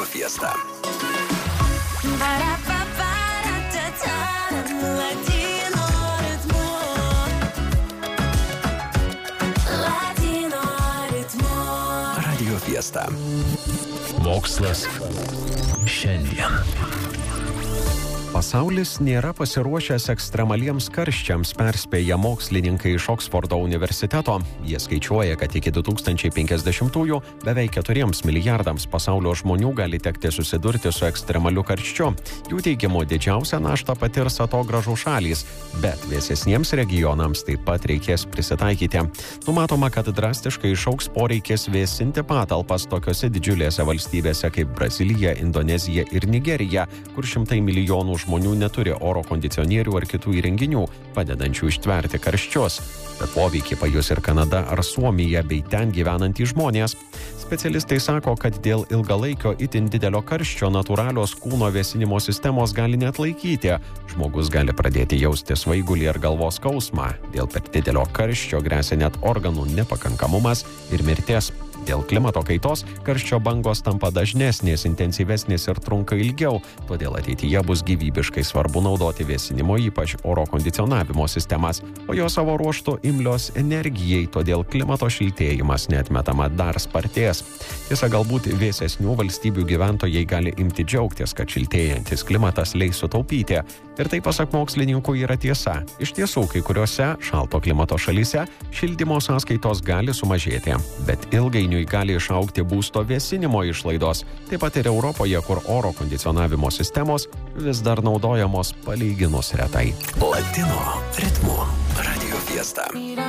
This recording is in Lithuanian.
Fiesta. Radio Fiesta. Mokslas šiandien. Pasaulis nėra pasiruošęs ekstremaliems karščiams, perspėja mokslininkai iš Oksfordo universiteto. Jie skaičiuoja, kad iki 2050-ųjų beveik 4 milijardams pasaulio žmonių gali tekti susidurti su ekstremaliu karščiu. Jų teigimu didžiausią naštą patirs atogražų šalys, bet vėsesniems regionams taip pat reikės prisitaikyti. Numatoma, kad drastiškai išaugs poreikis vėsinti patalpas tokiose didžiulėse valstybėse kaip Brazilija, Indonezija ir Nigerija, kur šimtai milijonų žmonių neturi oro kondicionierių ar kitų įrenginių, padedančių ištverti karščius. Bet poveikį pajus ir Kanada ar Suomija bei ten gyvenantys žmonės. Specialistai sako, kad dėl ilgalaikio itin didelio karščio natūralios kūno vėsinimo sistemos gali neatlaikyti. Žmogus gali pradėti jausti svaigulį ir galvos skausmą. Dėl per didelio karščio gresia net organų nepakankamumas ir mirtis. Dėl klimato kaitos karščio bangos tampa dažnesnės, intensyvesnės ir trunka ilgiau, todėl ateityje bus gyvybiškai svarbu naudoti vėsinimo, ypač oro kondicionavimo sistemas, o jos savo ruožtu imlios energijai, todėl klimato šiltėjimas neatmetama dar spartės. Tiesa, galbūt vėsesnių valstybių gyventojai gali imti džiaugtis, kad šiltėjantis klimatas leis sutaupyti. Ir tai, pasak mokslininkų, yra tiesa. Iš tiesų, kai kuriuose šalto klimato šalyse šildymo sąskaitos gali sumažėti, bet ilgainiui gali išaugti būsto vėsinimo išlaidos. Taip pat ir Europoje, kur oro kondicionavimo sistemos vis dar naudojamos palyginus retai. Latino ritmu. Radio Fiesta.